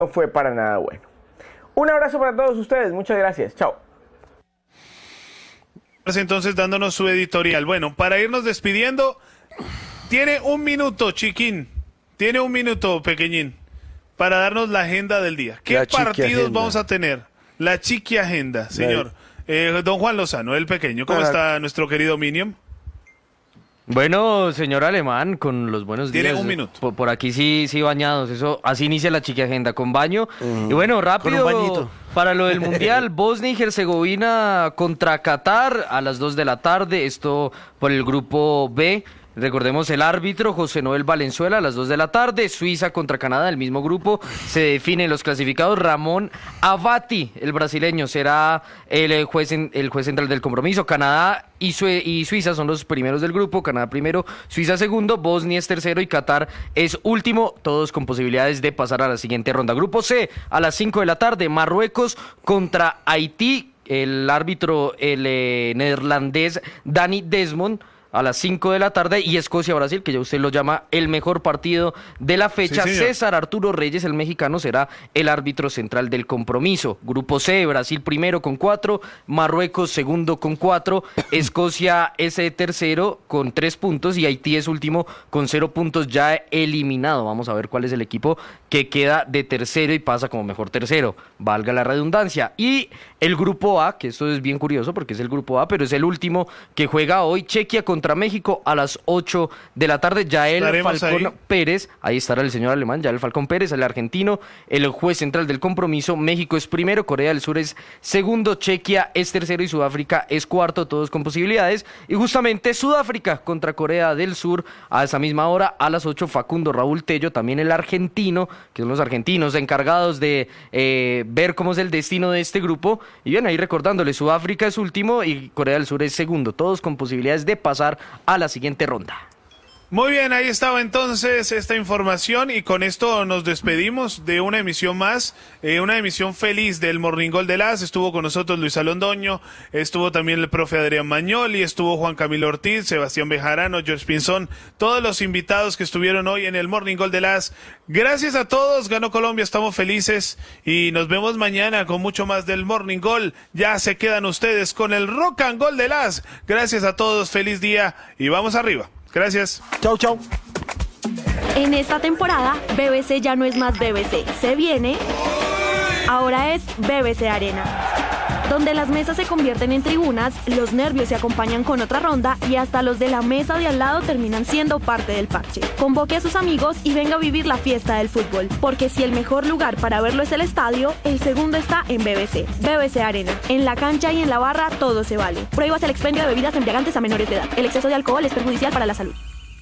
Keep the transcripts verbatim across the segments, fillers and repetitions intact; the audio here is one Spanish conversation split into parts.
no fue para nada bueno. Un abrazo para todos ustedes, muchas gracias, chao. Entonces dándonos su editorial. Bueno, para irnos despidiendo, tiene un minuto, chiquín, tiene un minuto, pequeñín, para darnos la agenda del día. ¿Qué partidos agenda. vamos a tener? La chiqui agenda, señor. Eh, don Juan Lozano, el pequeño, ¿cómo Para... está nuestro querido Minion? Bueno, señor Alemán, con los buenos días. Tiene un minuto. Por, por aquí sí, sí bañados, eso, así inicia la chiqui agenda, con baño. Mm, y bueno, rápido, para lo del Mundial, Bosnia y Herzegovina contra Qatar a las dos de la tarde, esto por el grupo B. Recordemos el árbitro, José Noel Valenzuela, a las dos de la tarde. Suiza contra Canadá, el mismo grupo. Se definen los clasificados. Ramón Abati, el brasileño, será el juez, en, el juez central del compromiso. Canadá y, Su y Suiza son los primeros del grupo. Canadá primero, Suiza segundo, Bosnia es tercero y Qatar es último. Todos con posibilidades de pasar a la siguiente ronda. Grupo C, a las cinco de la tarde, Marruecos contra Haití. El árbitro, el eh, neerlandés Danny Desmond, a las cinco de la tarde, y Escocia-Brasil, que ya usted lo llama el mejor partido de la fecha. Sí, César Arturo Reyes, el mexicano, será el árbitro central del compromiso. Grupo C, Brasil primero con cuatro, Marruecos segundo con cuatro, Escocia es tercero con tres puntos y Haití es último con cero puntos ya eliminado. Vamos a ver cuál es el equipo que queda de tercero y pasa como mejor tercero, valga la redundancia. Y el grupo A, que esto es bien curioso porque es el grupo A, pero es el último que juega hoy, Chequia contra México a las ocho de la tarde. Yael Estaremos Falcón ahí. Pérez, ahí estará el señor alemán, Yael Falcón Pérez, el argentino, el juez central del compromiso. México es primero, Corea del Sur es segundo, Chequia es tercero y Sudáfrica es cuarto, todos con posibilidades. Y justamente Sudáfrica contra Corea del Sur a esa misma hora, a las ocho, Facundo Raúl Tello, también el argentino, que son los argentinos encargados de eh, ver cómo es el destino de este grupo. Y bien, ahí recordándole, Sudáfrica es último y Corea del Sur es segundo, todos con posibilidades de pasar a la siguiente ronda. Muy bien, ahí estaba entonces esta información y con esto nos despedimos de una emisión más, eh, una emisión feliz del Morning Gol de Las. Estuvo con nosotros Luis Alondoño, estuvo también el profe Adrián Mañoli, estuvo Juan Camilo Ortiz, Sebastián Bejarano, George Pinzón, todos los invitados que estuvieron hoy en el Morning Gol de Las. Gracias a todos, ganó Colombia, estamos felices y nos vemos mañana con mucho más del Morning Gol. Ya se quedan ustedes con el Rock and Gol de Las. Gracias a todos, feliz día y vamos arriba. Gracias. Chau, chau. En esta temporada, B B C ya no es más B B C. Se viene, ahora es B B C Arena, donde las mesas se convierten en tribunas, los nervios se acompañan con otra ronda y hasta los de la mesa de al lado terminan siendo parte del parche. Convoque a sus amigos y venga a vivir la fiesta del fútbol, porque si el mejor lugar para verlo es el estadio, el segundo está en B B C. B B C Arena. En la cancha y en la barra todo se vale. Prohíbase el expendio de bebidas embriagantes a menores de edad. El exceso de alcohol es perjudicial para la salud.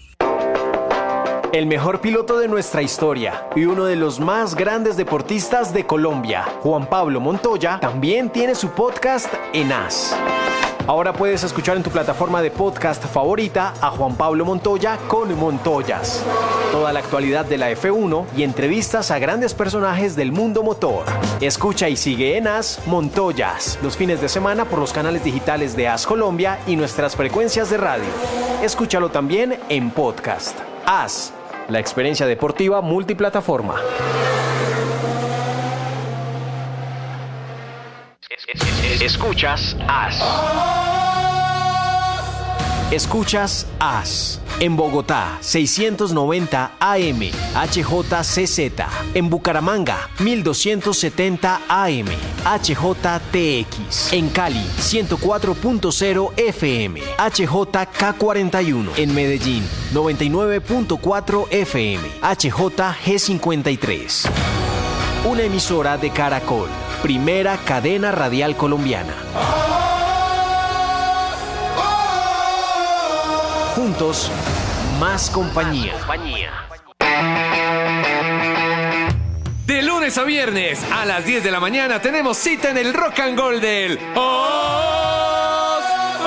El mejor piloto de nuestra historia y uno de los más grandes deportistas de Colombia, Juan Pablo Montoya, también tiene su podcast en As. Ahora puedes escuchar en tu plataforma de podcast favorita a Juan Pablo Montoya con Montoyas. Toda la actualidad de la F uno y entrevistas a grandes personajes del mundo motor. Escucha y sigue en As Montoyas los fines de semana por los canales digitales de As Colombia y nuestras frecuencias de radio. Escúchalo también en podcast. As, la experiencia deportiva multiplataforma. Escuchas As. Escuchas As. En Bogotá, seiscientos noventa A M, H J C Z. En Bucaramanga, mil doscientos setenta A M, H J T X. En Cali, ciento cuatro punto cero F M, H J K cuarenta y uno. En Medellín, noventa y nueve punto cuatro F M, H J G cincuenta y tres. Una emisora de Caracol, primera cadena radial colombiana. Juntos, más compañía. De lunes a viernes a las diez de la mañana tenemos cita en el Rock and Roll del Os,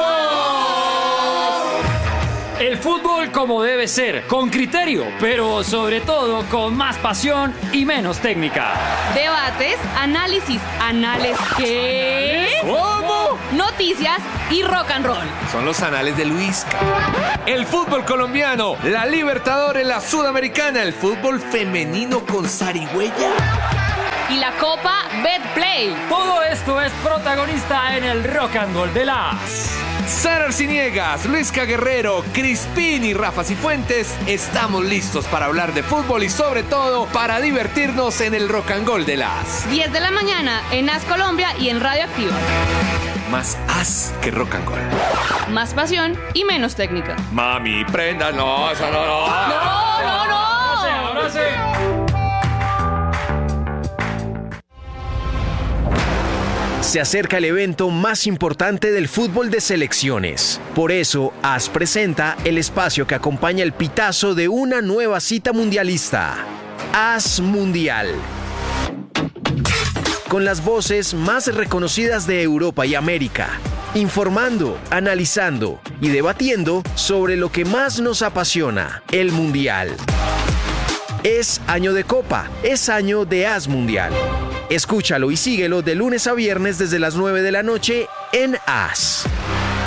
Os. El fútbol como debe ser, con criterio, pero sobre todo con más pasión y menos técnica. Debates, análisis, anales, ¿qué? ¿Cómo? Noticias y rock and roll. Son los anales de Luis. El fútbol colombiano, la Libertadores, la Sudamericana, el fútbol femenino con zarigüeya. y la Copa Betplay. Todo esto es protagonista en el Rock and Roll de las. Sara Arciniegas, Luisca Guerrero, Crispín y Rafa Cifuentes estamos listos para hablar de fútbol y sobre todo para divertirnos en el Rock and Roll de las. diez de la mañana en As Colombia y en Radio Activa. Más as que rock and roll. Más pasión y menos técnica. Mami, prenda, no, eso no, no. ¡No, no, no! Ahora sí, ahora sí. Se acerca el evento más importante del fútbol de selecciones. Por eso, A S presenta el espacio que acompaña el pitazo de una nueva cita mundialista. A S Mundial. Con las voces más reconocidas de Europa y América, informando, analizando y debatiendo sobre lo que más nos apasiona, el Mundial. Es año de Copa, es año de A S Mundial. Escúchalo y síguelo de lunes a viernes desde las nueve de la noche en A S.